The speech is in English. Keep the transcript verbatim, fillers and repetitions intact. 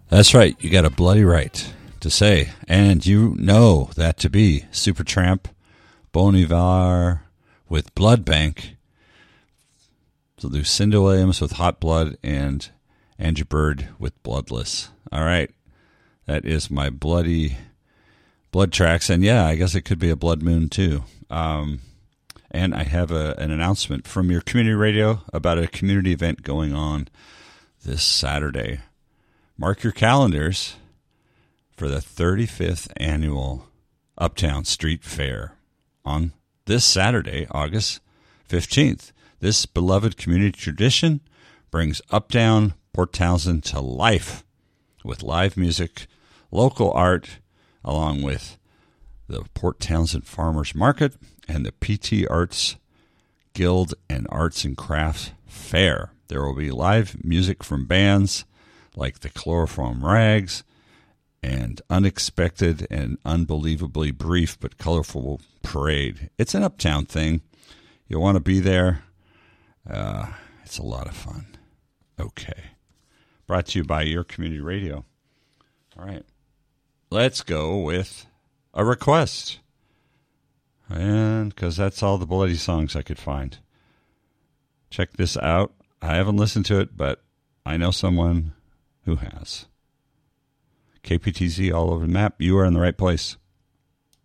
That's right. You got a bloody right to say. And you know that to be Supertramp, Bon Iver with Blood Bank, Lucinda Williams with Hot Blood, and Angie Bird with Bloodless. All right. That is my bloody blood tracks. And yeah, I guess it could be a blood moon too. Um, and I have a, an announcement from your community radio about a community event going on this Saturday. Mark your calendars for the thirty-fifth annual Uptown Street Fair on this Saturday, August fifteenth. This beloved community tradition brings Uptown Port Townsend to life with live music, local art, along with the Port Townsend Farmers Market and the P T Arts Guild and Arts and Crafts Fair. There will be live music from bands like the Chloroform Rags and Unexpected and Unbelievably Brief but Colorful Parade. It's an Uptown thing. You'll want to be there. Uh, it's a lot of fun. Okay. Brought to you by your community radio. All right. Let's go with a request. And because that's all the bloody songs I could find. Check this out. I haven't listened to it, but I know someone who has. K P T Z all over the map. You are in the right place.